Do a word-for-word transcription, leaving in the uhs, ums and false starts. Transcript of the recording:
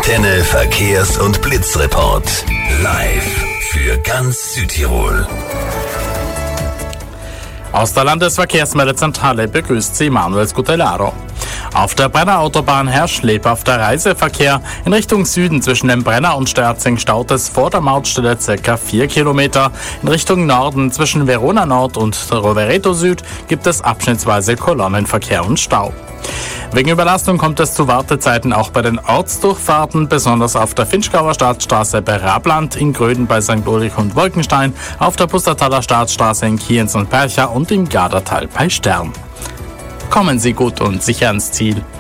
Antenne Verkehrs- und Blitzreport. Live für ganz Südtirol. Aus der Landesverkehrsmeldezentrale begrüßt Sie Manuel Scutellaro. Auf der Brenner Autobahn herrscht lebhafter Reiseverkehr. In Richtung Süden zwischen dem Brenner und Sterzing staut es vor der Mautstelle ca. vier Kilometer. In Richtung Norden zwischen Verona Nord und Rovereto Süd gibt es abschnittsweise Kolonnenverkehr und Stau. Wegen Überlastung kommt es zu Wartezeiten auch bei den Ortsdurchfahrten, besonders auf der Finchgauer Staatsstraße bei Rabland, in Gröden bei Sankt Ulrich und Wolkenstein, auf der Pustertaler Staatsstraße in Kienz und Percha und im Gardertal bei Stern. Kommen Sie gut und sicher ans Ziel.